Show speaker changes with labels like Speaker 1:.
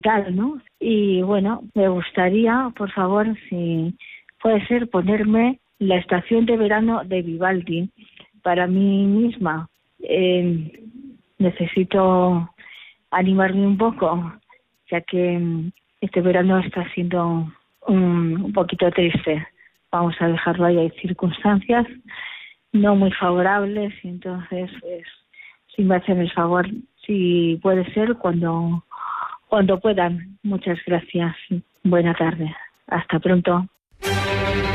Speaker 1: tal, ¿no? Y bueno, me gustaría, por favor, si puede ser, ponerme la estación de verano de Vivaldi para mí misma. Necesito animarme un poco, ya que este verano está siendo un poquito triste. Vamos a dejarlo ahí, hay circunstancias no muy favorables, y entonces, pues, si me hacen el favor, si puede ser, cuando puedan. Muchas gracias. Buena tarde. Hasta pronto.